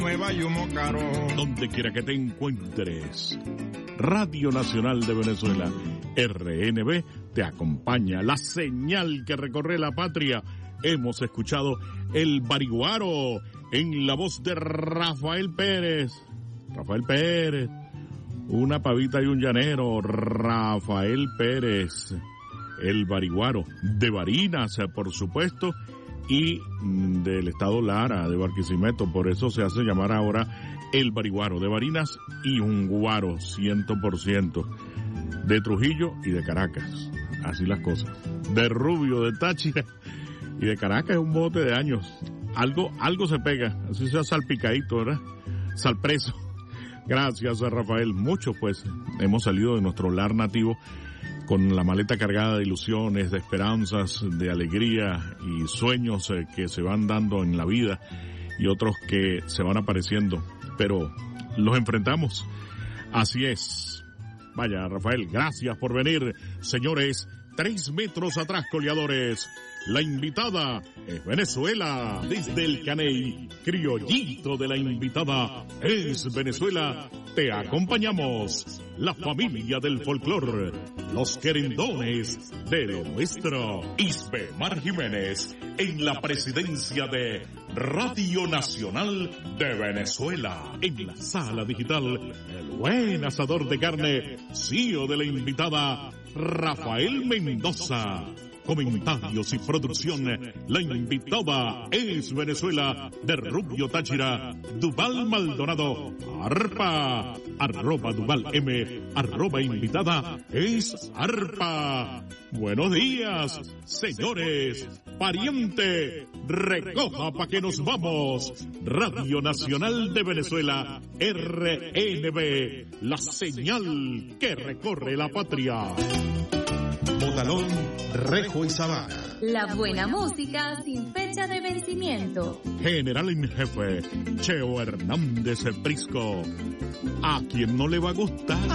Nueva Yumo Caro. Donde quiera que te encuentres, Radio Nacional de Venezuela, RNB, te acompaña. La señal que recorre la patria. Hemos escuchado El Bariguaro en la voz de Rafael Pérez. Rafael Pérez, una pavita y un llanero. Rafael Pérez, El Bariguaro, de Barinas, por supuesto, y del estado Lara, de Barquisimeto. Por eso se hace llamar ahora El Bariguaro, de Barinas y un guaro 100%, de Trujillo y de Caracas. Así las cosas. De Rubio, de Táchira y de Caracas es un bote de años. Algo se pega, así sea salpicadito, ¿verdad? Salpreso. Gracias a Rafael. Muchos pues hemos salido de nuestro lar nativo con la maleta cargada de ilusiones, de esperanzas, de alegría y sueños que se van dando en la vida y otros que se van apareciendo, pero los enfrentamos. Así es. Vaya, Rafael, gracias por venir. Señores, 3 metros atrás, coleadores. La invitada es Venezuela. Desde el Caney, criollito de la invitada es Venezuela. Te acompañamos. La familia del folclor. Los querendones de lo nuestro. Isbemar Jiménez en la presidencia de Radio Nacional de Venezuela. En la sala digital, el buen asador de carne, CEO de la invitada, Rafael Mendoza. Comentarios y producción, la invitada es Venezuela, de Rubio Táchira, Duval Maldonado, Arpa, @Duval M, @invitada es Arpa. Buenos días, señores, pariente, recoja pa' que nos vamos. Radio Nacional de Venezuela, RNB, la señal que recorre la patria. Botalón, Rejo y Sabana. La buena música sin fecha de vencimiento. General en jefe, Cheo Hernández Prisco. ¿A quién no le va a gustar?